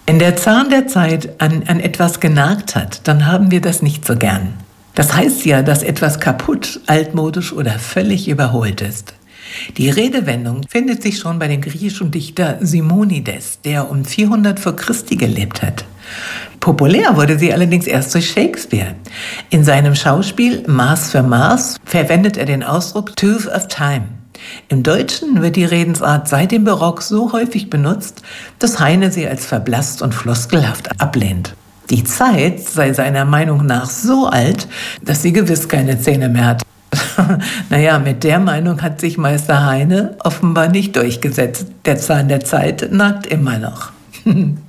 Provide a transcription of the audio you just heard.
Wenn der Zahn der Zeit an etwas genagt hat, dann haben wir das nicht so gern. Das heißt ja, dass etwas kaputt, altmodisch oder völlig überholt ist. Die Redewendung findet sich schon bei dem griechischen Dichter Simonides, der um 400 vor Christi gelebt hat. Populär wurde sie allerdings erst durch Shakespeare. In seinem Schauspiel Maß für Maß verwendet er den Ausdruck Tooth of Time. Im Deutschen wird die Redensart seit dem Barock so häufig benutzt, dass Heine sie als verblasst und floskelhaft ablehnt. Die Zeit sei seiner Meinung nach so alt, dass sie gewiss keine Zähne mehr hat. Naja, mit der Meinung hat sich Meister Heine offenbar nicht durchgesetzt. Der Zahn der Zeit nagt immer noch.